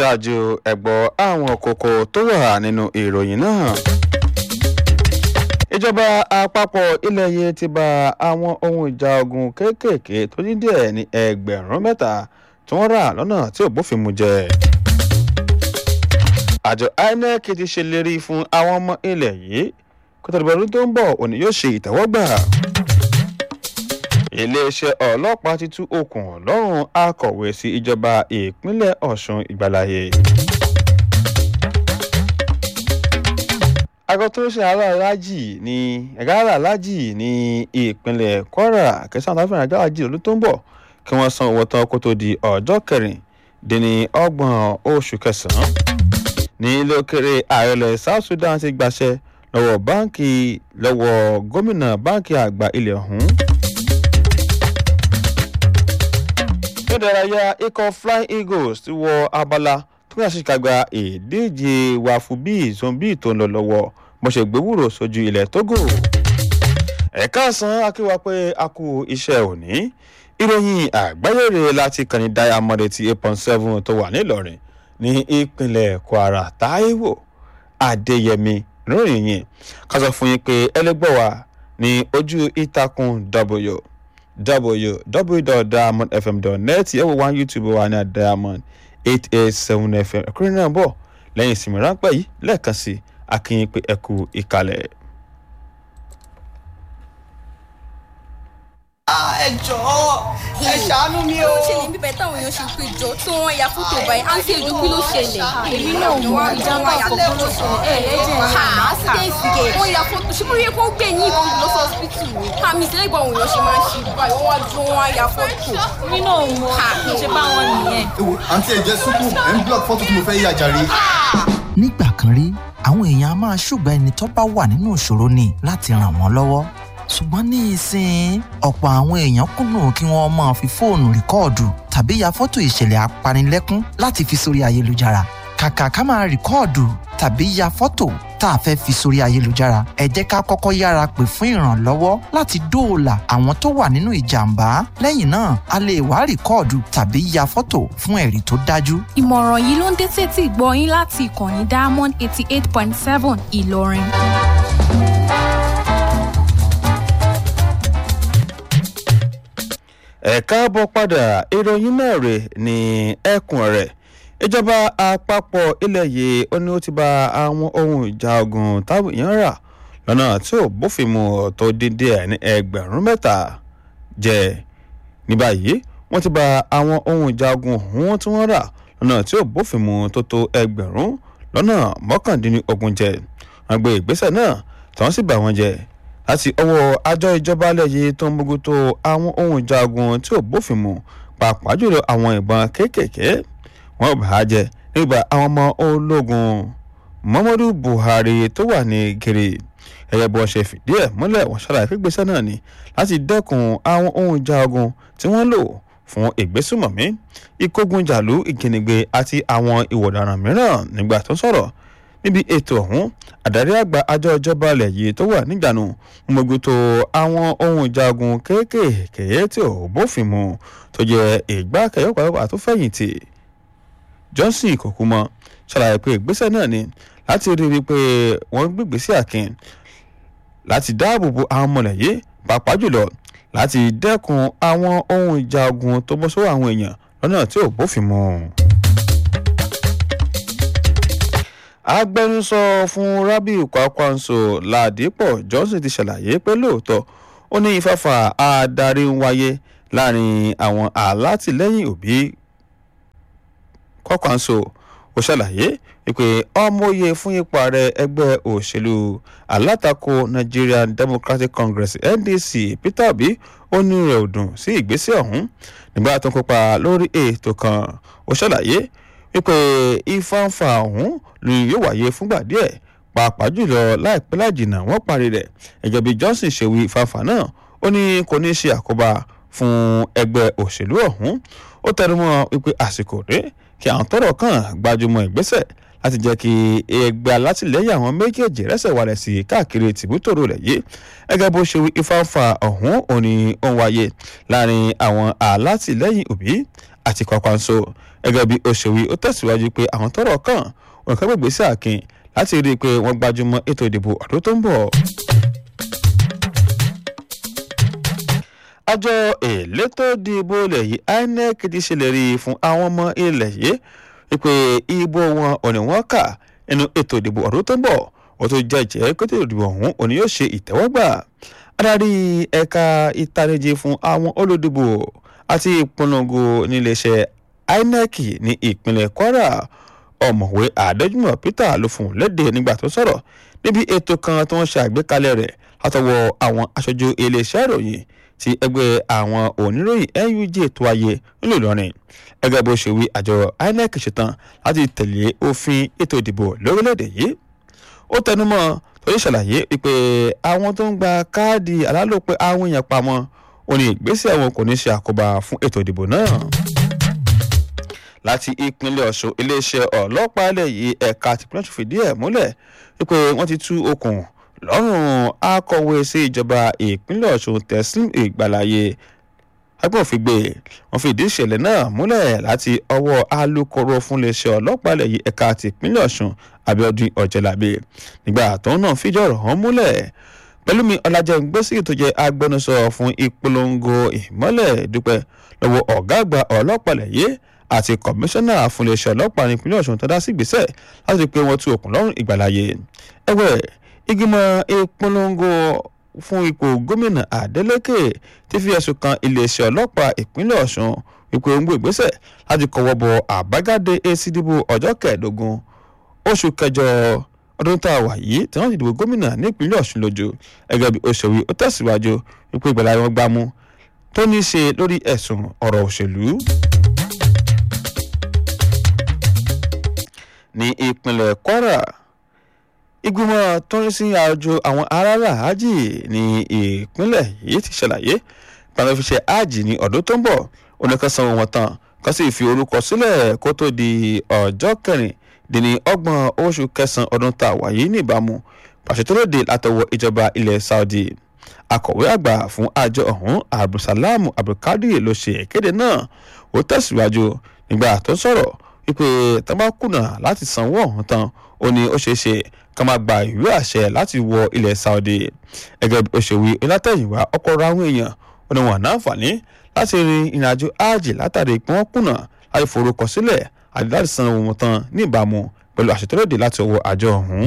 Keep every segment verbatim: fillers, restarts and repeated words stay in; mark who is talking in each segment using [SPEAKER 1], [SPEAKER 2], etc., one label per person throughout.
[SPEAKER 1] ṣáájú ẹ̀gbọ́ àwọn kókó tó wà nínú ìròyìn náà. ìjọba àpapọ̀ ilẹ̀ yìí ti bà àwọn ohun ìjà ogun kéékèèké tó ní díẹ̀ ní ẹgbẹ̀rún mẹ́ta tí wọ́n rà lọ́nà tí ò bófin mu jẹ́. àjọ I N E C ti ṣèlérí fún àwọn ọmọ ilẹ̀ yìí kó tó dìbò ọdún tó ń bọ̀ òní yóò ṣe ìtẹ́wọ́gbà. iléeṣẹ́ ọlọ́pàá ti tú okùn lọ́rùn akọ̀wé sí ìjọba ìpínlẹ̀ Ọ̀ṣun ìgbàláyé. àgọ́ tó ṣe àárọ̀ alájì ní ẹ̀gá àrà alájì ní ìpínlẹ̀ Kwara kẹsàn-án tó fẹ́ràn àjáwájì lọ́dún tó ń bọ̀ kí wọ́n san owó tán kó tó di ọjọ́ kẹrìndínlọ́gbọ̀n oṣù kẹsàn-án. ní lókèrè ààrẹ South Sudan ti gbàṣẹ lọ́wọ́ báńkì lọ́wọ́ gómìnà báńkì àgbà ilẹ̀ ọ̀hún. ìdárayá ikọ̀ Flying Eagles ti wọ abala tó ń ṣàṣìkàgbà ìdíje wàfúbí zombi tó ń lọ lọ́wọ́ bó ṣe gbéwúrò sójú ilẹ̀ Togo. ẹ̀ka àsán akíwá pé a kú iṣẹ́ òní ìròyìn àgbáyére láti kànnì Diamond eight point seven tó wà nílọrin ní ìpínlẹ̀ Kwara. Táíwò Adéyẹmí lóyìn yìí ká sọ fún yín pé ẹlẹgbẹ́ wa ní ojú ìtàkùn w w w dot diamond f m dot net yẹ̀wò wá YouTube wa ní Diamond eight eight seven f m. ẹ̀kúnrin náà bọ̀ lẹ́yìn ìsinmi ráńpẹ́ yìí lẹ́ẹ̀kan sí akínyìn pé ẹ kú ìkàlẹ̀.
[SPEAKER 2] ẹ jọ̀ọ́ ẹ ṣàánú mi o.
[SPEAKER 3] ó ṣẹlẹ̀ níbi bẹ́ẹ̀ táwọn èèyàn ṣe pé jọ tí wọ́n ya fótó báyìí àǹtí èdè kí ló ṣẹlẹ̀.
[SPEAKER 4] èmi náà mọ ìjàmbá àkọ́kọ́ ló ṣẹlẹ̀ ẹ̀ lẹ́jẹ̀
[SPEAKER 3] ha sígẹ̀sígẹ̀ wọ́n ya fótó ṣé mo rí epo gbé yín ìbọn lọ sí ọsibítù ni. àmì ìṣẹ̀lẹ̀ ìgbà òun yàn ṣe máa ń ṣe báyìí wọ́n wá dúró wọn ya fótó.
[SPEAKER 4] èmi náà mọ ṣe bá wọn nìyẹn.
[SPEAKER 5] ewo àǹtí ẹ jẹ súpù ẹ ń block fọ́tò tí mo fẹ́ yà jàre.
[SPEAKER 6] nígbà kan rí àwọn èèyàn a máa ṣùgbọ́n ẹni tó bá wà nínú ìṣòro ni láti ràn wọ́n lọ́wọ́ ṣùgbọ́n ní ìsìn ọ̀pọ̀ àwọn èèyàn kùnà kí wọ́n máa fi fóònù rìkọ́ọ̀dù tàbí ya fọ́tò ìṣẹ̀lẹ̀ apanilẹ́kún láti fi sórí ayélujára kàkà ká máa rìkọ́ọ̀dù tàbí ya fọ́tò tá a fẹ́ fi sórí ayélujára ẹ jẹ́ ká kọ́kọ́ yára pè fún ìrànlọ́wọ́ láti dóòlà àwọn tó wà nínú ìjàmbá lẹ́yìn náà a lè wá rìkọ́ọ̀dù tàbí ya fọ́tò fún ẹ̀rí tó dájú.
[SPEAKER 7] ìmọ̀ràn yìí ló ń dé sétí ìgbọ́ yín láti ìkànnì Diamond eighty eight point seven Ìlọrin.
[SPEAKER 1] ẹ káàbọ̀ padà ìròyìn náà rè ní ẹkùn rẹ̀. ìjọba àpapọ̀ ilẹ̀ yìí ó ní ó ti bà àwọn ohun ìjà ogun táwọn èèyàn rà lọ́nà tí ò bófin mu tó dídí ẹ̀ ní ẹgbẹ̀rún mẹ́ta jẹ́. ní báyìí wọ́n ti bà àwọn ohun ìjà ogun ọ̀hún tí wọ́n rà lọ́nà tí ò bófin mu tó tó ẹgbẹ̀rún lọ́nà mọ́kàndínlógún jẹ́. wọ́n gbé ìgbésẹ̀ náà tí wọ́n sì bà wọ́n jẹ́ láti ọwọ́ àjọ ìjọba ilẹ̀ yìí tó ń bójútó àwọn ohun ìjà ogun tí ò bófin mu pàápàá jùlọ àwọn ìbọn kéékèèké. wọ́n bà á jẹ́ nígbà àwọn ọmọ ológun Muhammadu Buhari tó wà ní gèrè ẹ̀yẹ bí wọ́n ṣe fìdí ẹ̀ múlẹ̀ wọ́n ṣàlàyé pé ìgbésẹ̀ náà ni láti dẹ́kun àwọn ohun ìjà ogun tí wọ́n lò fún ìgbésùmọ̀mí ìkógunjàlú ìjínigbé àti àwọn ìwà ọ̀daràn mìíràn. nígbà tó sọ̀rọ̀ níbi ètò ọ̀hún àdarí àgbà àjọ ìjọba ilẹ̀ yìí tó wà níjànú mójútó àwọn ohun ìjà ogun kéékèèké tí ò bófin mu tó jẹ́ ìgbákejì ọ̀pọ̀lọpọ̀ tó fẹ̀yìntì Johnson Kòkúmọ́ ṣàlàyé pé ìgbésẹ̀ náà ni láti rí i pé wọ́n gbégbèsè àkín láti dáàbò bo àwọn ọmọlẹ̀ yìí pàápàá jùlọ láti dẹ́kun àwọn ohun ìjà ogun tó bọ́ sọ́wọ́ àwọn èèyàn lọ́nà tí ò bófin mu. agbẹnusọ fún Rabiu Kwakwanso Ládìpọ̀ Johnson ti ṣàlàyé pé lóòótọ́ ó ní ìfàfà adarí ń wáyé láàrin àwọn alátìlẹ́yìn Òbí. Kwakwanso ó ṣàlàyé wípé ọmọye fún ipò ààrẹ ẹgbẹ́ òṣèlú alátakò Nigerian Democratic Congress N D C Peter Obi ó ní rẹ̀ ò dùn sí ìgbésẹ̀ ọ̀hún nígbà tó ń kópa lórí ètò kan. ó ṣàlàyé wípé ìfàǹfà ọ̀hún ló yóò wáyé fúngbà díẹ̀ pàápàá jùlọ láìpẹ́ láìjìnà wọ́n parí rẹ̀. ẹ̀jẹ̀ bí Johnson ṣe wí ìfàǹfà náà ó ní kò ní ṣe àkóbá fún ẹgbẹ́ òṣèlú ọ̀hún. ó tẹnumọ́ wípé àsìkò rẹ̀ kí àwọn tọ́rọ̀ kàn gbajúmọ̀ ìgbésẹ̀ láti jẹ́ kí ẹgbẹ́ alátìlẹ́yìn àwọn méjèèjì rẹ́sẹ̀ wálẹ̀ sí káàkiri tìbútòrò rẹ̀ yìí. gẹ́gẹ́ bó ṣe wí ìfàǹfà ọ̀hún òní ó ń wáyé láàrin àwọn alátìlẹ́yìn Òbí àti Kwakwanso gẹ́gẹ́ bí òṣèwì ó tẹ̀síwájú pé àwọn tọ́rọ̀ kàn wọn kàn gbègbè sí àkín láti rí i pé wọ́n gbájúmọ́ ètò ìdìbò ọdún tó ń bọ̀. àjọ elétò ìdìbò ilẹ̀ yìí I N E C ti ṣèlérí fún àwọn ọmọ ilẹ̀ yìí wípé ìbò wọn ò ní wọ́n kà nínú ètò ìdìbò ọdún tó ń bọ̀ ó tó jẹ́jẹ́ pé ètò ìdìbò ọ̀hún ò ní yóò ṣe ìtẹ́wọ́gbà. adarí ẹ̀ka ìtanijí fún àwọn olùdìbò àti ìpolongo níléeṣẹ́ I N E C ní ìpínlẹ̀ Kwara ọ̀mọ̀wé Adéjùmọ̀ Peter ló fún un léde nígbà tó sọ̀rọ̀ níbi ètò kan tí wọ́n ṣe àgbékalẹ̀ rẹ̀ látọwọ́ àwọn aṣojú iléeṣẹ́ ìròyìn ti ẹgbẹ́ àwọn oníròyìn N U J tó wáyé nílùú Ìlọrin. ẹgbẹ́ bó ṣe wí àjọ I N E C ṣetán láti tẹ̀lé òfin ètò ìdìbò lórílẹ̀‐èdè yìí. ó tẹnumọ́ tó yẹ ṣàlàyé wípé àwọn tó ń gba káàdì alálòpẹ́ àwọn èèyàn pamọ́ ó ní ìgbésẹ̀ wọn kò ní ṣe àkóbá fún ètò ìdìbò náà. láti ìpínlẹ̀ Ọ̀ṣun iléeṣẹ́ ọlọ́pàá ilẹ̀ yìí ẹ̀ka tìpínlẹ̀ Ọ̀ṣun fìdí ẹ̀ múlẹ̀ wípé wọ́n ti tú okùn lọ́rùn akọ̀wé sí ìjọba ìpínlẹ̀ Ọ̀ṣun Teslim Ìgbàláyé agbófingbé wọ́n fìdí ìṣẹ̀lẹ̀ náà múlẹ̀ láti ọwọ́ alukoro fún iléeṣẹ́ ọlọ́pàá ilẹ̀ yìí ẹ̀ka tìpínlẹ̀ Ọ̀ṣun Abíọ́dún Ọ̀jẹ̀lábí nígbà tó náà fìdí ọ̀rọ̀ hàn múlẹ̀. Pẹ̀lúmi Ọlájẹ́ngbèsì tó jẹ́ agbẹnusọ fún ìpolongo ìmọ́lẹ̀ dúpẹ́ lọ́wọ́ ọ̀gá àgbà ọlọ́pàá ilẹ̀ yìí àti kọmíṣánná fún iléeṣẹ́ ọlọ́pàá nípínlẹ̀ Ọ̀ṣun tó dá sí ìgbésẹ̀ láti pé wọ́n tú okùn lọ́rùn Ìgbàláyé. ẹ̀wẹ̀ ìgbìmọ̀ ìpolongo fún ipò gómìnà Adeleke ti fi ẹ̀sùn kan iléeṣẹ́ ọlọ́pàá ìpínlẹ̀ Ọ̀ṣun wípé ó ń gbé ìgbésẹ̀ láti kọwọ́ bọ àbájáde èsì ìdìbò ọjọ́ kẹẹ̀ẹ́dógún oṣù kẹjọ ọdún tá a wà yìí tí wọ́n ti dìbò gómìnà nípínlẹ̀ Ọ̀ṣun lójú. ẹgẹ́ bí òṣèwì ó tẹ̀síwájú wípé Ìgbàláyé wọn gbámú tó ní í ṣe lórí ẹ̀sùn ọ̀rọ̀ òṣèlú. ní ìpínlẹ̀ Kwara ìgbìmọ̀ tó ń sí àjò àwọn aráàlá hajj ní ìpínlẹ̀ yìí ti ṣàlàyé pàtàkì fi ṣe hajj ní ọdún tó ń bọ̀ oníkan sanwó wọn tán kan sì fi orúkọ sílẹ̀ kó tó di ọjọ́ kẹrìndínlọ́gbọ̀n oṣù kẹsàn-án ọdún tá a wà yìí níbàámu pàṣẹ tó lóde látọwọ́ ìjọba ilẹ̀ Saudi. akọ̀wé àgbà fún àjọ ọ̀hún Abdulsalam Abdulkadir ló ṣe ìkéde náà ó tẹ̀síwájú nígbà tó sọ̀rọ̀ wípé tá bá kùnà láti sanwó ọ̀hún tán ó ní ó ṣeé ṣe ká máa gba ìwé àṣẹ láti wọ ilẹ̀ Saudi. ẹgẹ́ bí ó ṣe wí onátẹ̀yìnwá ọkọ̀ ọ̀rọ̀ àwọn èèyàn ó ní wọn náǹfààní láti rin ìrìnàjò hajj látàrí pé wọ́n kùnà láti forúkọ sílẹ̀ àti láti san ohun tán ní ìbámu pẹ̀lú àṣẹ tó lòdì láti ọwọ́ àjọ ọ̀hún.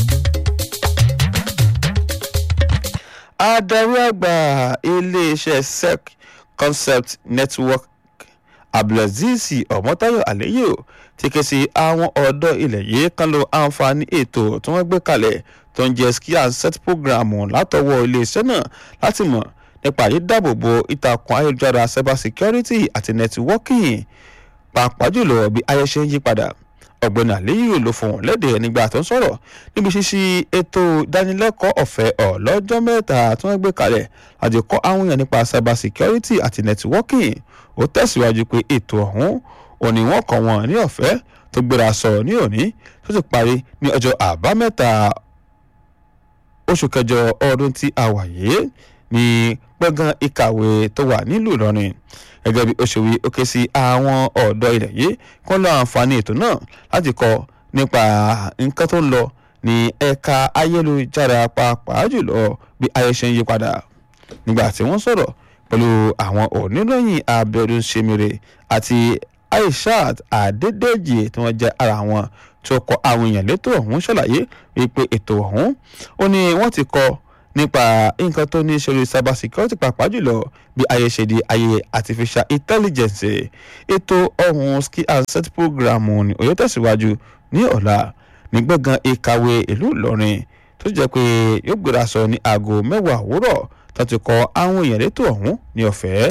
[SPEAKER 1] adarí àgbà iléeṣẹ́ sec concept network Abdulaziz Ọmọ́táyọ̀ Àléyò ti ké sí àwọn ọ̀dọ́ ilẹ̀ yìí kan lo àǹfààní ètò tí wọ́n gbé kalẹ̀ tó ń jẹ́ ski and set program látọwọ́ iléeṣẹ́ náà láti mọ̀ nípa àyídáàbòbò ìtàkùn ayélujára cyber security àti networking pàápàá jùlọ bí ayé ṣe ń yí padà. ọ̀gbẹ́ni Àléyò ló fún wọn lédè nígbà tó ń sọ̀rọ̀ níbi ṣíṣí ètò ìdánilẹ́kọ̀ọ́ ọ̀fẹ́ ọlọ́jọ́ mẹ́ta tí wọ́n gbé kalẹ̀ láti kọ́ àwọn èèyàn nípa cyber security àti networking. ó tẹ̀síwájú pé ètò ọ̀hún òní wọ́n kọ́ wọn ní ọ̀fẹ́ tó gbéra sọ̀rọ̀ ní òní tó sì parí ní ọjọ́ àbámẹ́ta oṣù kẹjọ ọdún tí a wà yìí ní gbọ̀ngàn ìkàwé tó wà nílùú Ìlọrin. gẹ́gẹ́ bí ó ṣe wí ó ké sí àwọn ọ̀dọ́ ilẹ̀ yìí kó lọ àǹfààní ètò náà láti kọ́ nípa nǹkan tó ń lọ ní ẹ̀ka ayélujára pàápàá jùlọ bí ayé ṣe ń yí padà. nígbà tí wọ́n sọ̀rọ̀ pẹ̀lú àwọn oníròyìn Abíọ́dún Ṣemire àti Aishat Adédèjì tí wọ́n jẹ́ ara wọn tí ó kọ́ àwọn èèyàn létò ọ̀hún ṣàlàyé wípé ètò ọ̀hún ó ní wọ́n ti kọ́ nípa nǹkan tó ní í ṣe lórí cyber security pàápàá jùlọ bí ayé ṣe di ayé artificial intelligence. ètò ọ̀hún ski and set program ní Ọ̀yọ́ tẹ̀síwájú ní ọ̀la ní gbọ̀ngàn ìkàwé ìlú Ìlọrin tó jẹ́ pé yóò gbéra sọ ní aago mẹ́wàá òwúrọ̀ tó ti kọ́ àwọn èèyàn létò ọ̀hún ní ọ̀fẹ́.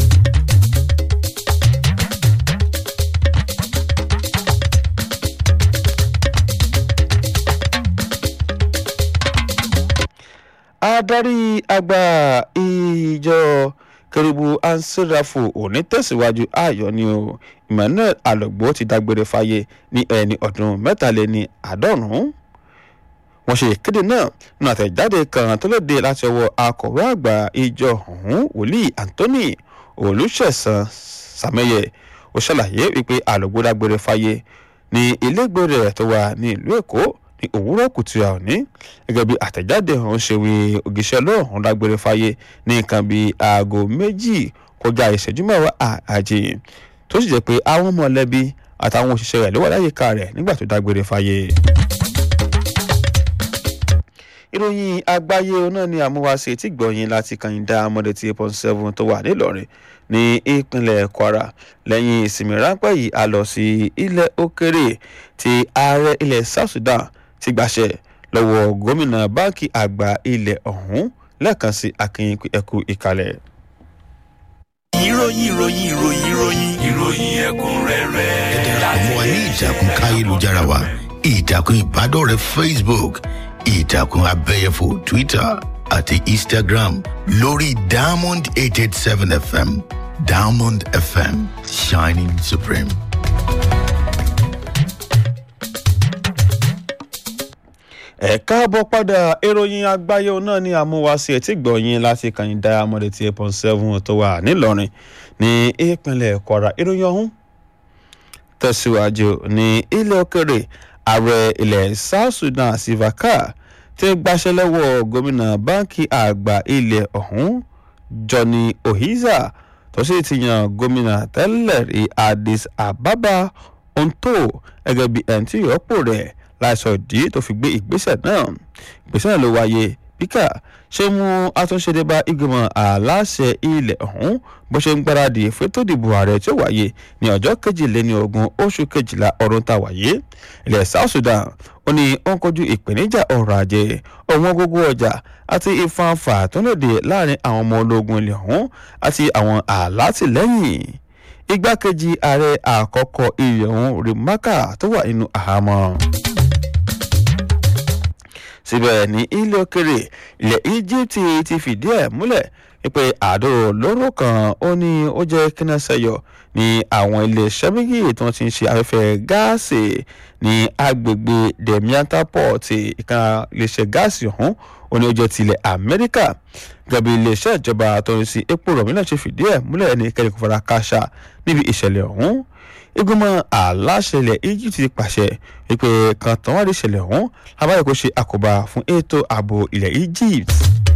[SPEAKER 1] adarí àgbà ìjọ Kérúbù ansirafu òní tẹ̀síwájú ayọ̀ ni o Emmanuel Alogbo ti dágbére fáyé ní ẹni ọdún mẹ́tàléní àádọ́rùn-ún. wọ́n ṣe ìkéde náà nínú àtẹ̀jáde kan tó léde láti ọwọ́ akọ̀wé àgbà ìjọ ọ̀hún wòlíì Anthony Olùṣẹ̀san Sàmẹ́yẹ. ó ṣàlàyé wípé àlògbó dágbére fáyé ní ilégbé rẹ̀ tó wà ní ìlú èkó ní òwúrọ̀ kùtù òní gẹ́gẹ́ bí àtẹ̀jáde ọ̀hún ṣe wí ògìṣẹ́ lọ́hùn dágbére fáyé ní nǹkan bíi aago méjì kọjá ìṣẹ́jú mẹ́wàá àjèyìn tó sì jẹ́ pé àwọn mọ̀lẹ́bí àtàwọn òṣìṣẹ́ rẹ̀ ló wà láyìíká rẹ̀ nígbà tó dágbére fáyé. ìròyìn àgbáyé náà ni àmúwáṣe tí gbọ̀yìn láti kàyìndà mọ́dé tí eight point seven tó wà nílọrin ní ìpínlẹ̀ kwara lẹ́yìn ìsinmi ráńpẹ́ yìí a lọ sí ilẹ̀ òkèrè tí ààrẹ ilẹ̀ south sudan ti gbàṣẹ lọ́wọ́ gómìnà báńkì àgbà ilẹ̀ ọ̀hún lẹ́ẹ̀kan sí akínyìn ẹ̀kú ìkàlẹ̀.
[SPEAKER 8] ìròyìn ìròyìn ìròyìn ìròyìn ìròyìn ẹ̀kúnrẹ́rẹ́.
[SPEAKER 9] àwọn wa ní ìtàkùn káyélujára wa ìtàkùn ìbádọ́rẹ̀ẹ́ facebook ìtàkùn abẹ́yẹfò twitter àti instagram lórí diamond eight eight seven fm diamond fm shining supreme.
[SPEAKER 1] ẹ káàbọ̀ padà ìròyìn àgbáyé náà ní àmúwáṣe ẹtí gbọ̀yìn láti kàyìn diamond eight point seven tó wà nílọrin ní ìpínlẹ̀ kwara. ìròyìn ọ̀hún tẹ̀síwájú ní ilẹ̀ òkèrè ààrẹ ilẹ̀ south sudan sivaka ti gbaṣẹ́ lọ́wọ́ gómìnà báńkì àgbà ilẹ̀ ọ̀hún johnny ohiza tó sì ti yan gómìnà tẹ́lẹ̀ rí addis ababa onto gẹ́gẹ́ bí ẹni tí ìrọ́pò rẹ̀ láìsọ ìdí tó fi gbé ìgbésẹ̀ náà. ìgbésẹ̀ náà ló wáyé bíkà ṣé mú àtúnṣe dé bá ìgbìmọ̀ aláṣẹ ilẹ̀ ọ̀hún bó ṣe ń gbáradì fẹ́tò ìdìbò ààrẹ tí ó wáyé ní ọjọ́ kejìléní ogún oṣù kejìlá ọdún tá a wáyé. ilẹ̀ south sudan ó ní ó ń kojú ìpèníjà ọrọ̀ ajé ọ̀wọ́n gógó ọjà àti ìfanfà tó lòdì láàrin àwọn ọmọ ológun ilẹ̀ ọ̀hún àti àwọn alátìlẹ́yìn. igbákejì ààrẹ àkọ́kọ́ ilẹ̀ ọ̀hún rimaka tó wà nínú àhámọ́. síbẹ̀ ní ilé òkèrè ilẹ̀ egypt ti fìdí ẹ̀ múlẹ̀ pé àdó olóró kan ó ní ó jẹ́ kínẹ́sẹ̀yọ ní àwọn iléeṣẹ́ méjì tí wọ́n ti ń ṣe afẹ́fẹ́ gáàsì ní agbègbè demianta port ìkan iléeṣẹ́ gáàsì ọ̀hún ó ní ó jẹ́ tilẹ̀ amẹ́ríkà gẹ́gẹ́ iléeṣẹ́ ìjọba tó ń sin epo rọ̀mí náà ṣe fìdí ẹ̀ múlẹ̀ ní kẹ́lẹ́kùn fara káṣá níbi ìṣẹ̀lẹ̀ ọ̀hún. ìgbìmọ̀ aláṣẹ ilẹ̀ egypt ti pàṣẹ wípé kan tán wádìí ìṣẹ̀lẹ̀ ọ̀hún abáyé kó ṣe àkóbá fún ètò ààbò ilẹ̀ egypt.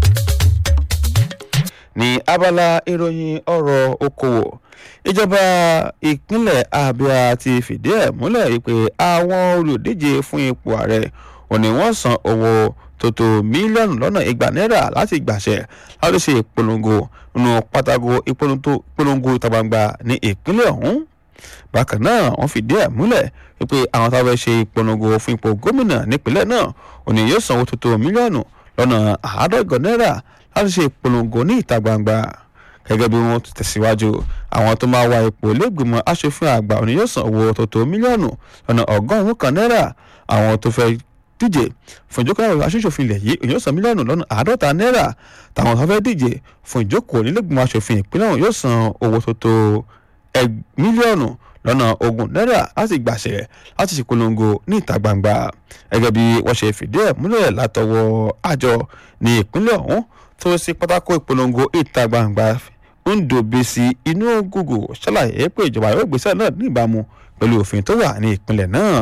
[SPEAKER 1] ní abala ìròyìn ọ̀rọ̀ okòwò ìjọba ìpínlẹ̀ abia ti fìdí ẹ̀ múlẹ̀ wípé àwọn olùdíje fún ipò ààrẹ òní wọ́n san owó tó tó mílíọ̀nù lọ́nà igba náírà láti gbàṣẹ láti ṣe ìpolongo nínú pátákó ìpolongo ìta gbangba ní ìpínlẹ̀ ọ̀hún. bákan náà wọ́n fìdí ẹ̀ múlẹ̀ wípé àwọn táwọn ṣe ìpolongo fún ipò gómìnà nípínlẹ̀ náà òní yóò san owó tó tó mílíọ̀nù lọ́nà àádọ́gọ̀ náírà láti ṣe ìpolongo ní ìta gbangba. gẹ́gẹ́ bí wọ́n tẹ̀síwájú àwọn tó máa wá ipò lẹ́gbìmọ̀ aṣòfin àgbà òní yóò san owó tó tó mílíọ̀nù lọ́nà ọgọ́rùn-ún kan náírà. àwọn tó fẹ́ díje fún ìjókòó àwọn aṣòfin ilẹ̀ yìí òní yóò san mílíọ̀nù lọ́nà àádọ́ta náírà. táwọn tó fẹ́ díje fún ìjókòó nílẹ̀gbìmọ̀ aṣòfin ìpínlẹ̀ ọ̀hún yóò san owó tó tó mílíọ̀nù lọ́nà ogún náírà láti gbàṣẹ láti ṣèpolongo ní ìta gbangba. gẹ́gẹ́ bí wọ́n ṣe fìdí ẹ̀ múlẹ̀ látọwọ́ àjọ ní ìpínlẹ̀ ọ̀hún tó ṣe pátákó ìpolongo ìta gbangba ndòbèsì inú gògò ṣàlàyé pé ìjọba yóò gbèsè náà ní ìbámu pẹ̀lú òfin tó wà ní ìpínlẹ̀ náà.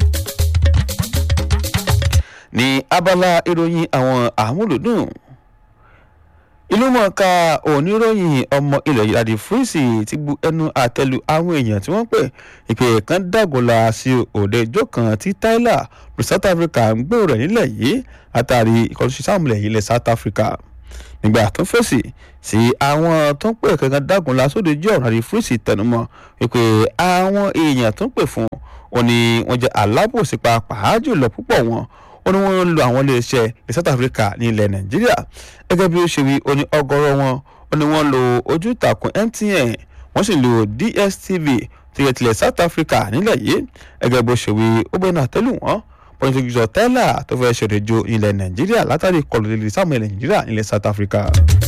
[SPEAKER 1] ní abala ìròyìn àwọn àmúlòdùn ìlúmọ̀ọ́ká oníròyìn ọmọ ilẹ̀ yìí Adi Freeze ti bu ẹnu àtẹ́lu àwọn èèyàn tí wọ́n pè ìpè kan dàgọ́lá sí òde ijó kan tí Tyler ní South Africa ń gbèrò rẹ̀ nílẹ̀ yìí látàrí ìkọlù sí sáàmùlẹ̀ yìí ilẹ̀ South Africa. nígbà tó fèsì sí àwọn tó ń pè kankan dàgọ́lá sóde ijó ọ̀rọ̀ Adi Freeze tẹnumọ́ wípé àwọn èèyàn tó ń pè fún wọn ni wọ́n jẹ́ alábòsí pàápàá jùlọ púpọ̀ wọn ó ní wọ́n ń lo àwọn iléeṣẹ́ ní South Africa ní ilẹ̀ Nàìjíríà gẹ́gẹ́ bí ó ṣe wí ó ní ọgọ́rọ̀ wọn ó ní wọ́n lo ojú ìtàkùn M T N wọ́n sì lo D S T V tó yẹ tilẹ̀ South Africa nílẹ̀ yìí gẹ́gẹ́ bó ṣe wí ó bẹ́ẹ̀ náà tẹ́lù wọ́n pọ̀jùjọ tẹ́lá tó fẹ́ ṣèrèjò ilẹ̀ Nàìjíríà látàrí ìkọlù líle sáwọn ilẹ̀ Nàìjíríà nílẹ̀ South Africa.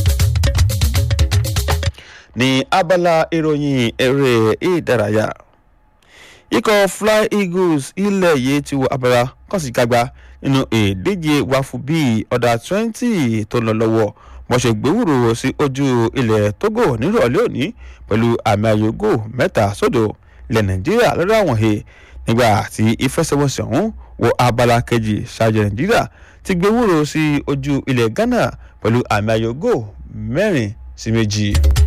[SPEAKER 1] ní abala ìròyìn eré ìdárayá ikọ̀ Fly Eagles ilẹ̀ yìí ti wọ abala kọ́sìkágbá nínú ìdíje wáfù bíi ọ̀dà twenty tó lọ lọ́wọ́ wọ́n ṣe gbéwúrò sí ojú ilẹ̀ Togo nírọ̀lẹ́ òní pẹ̀lú àmì ayò góò mẹ́ta sódò. Ilẹ̀ Nàìjíríà lọ́dọ̀ àwọn he nígbà tí ìfẹsẹ̀wọnsẹ̀ ọ̀hún wọ abala kejì ṣáájú Nàìjíríà ti gbéwúrò sí ojú ilẹ̀ Ghana pẹ̀lú àmì ayò góò mẹ́rin sí méjì.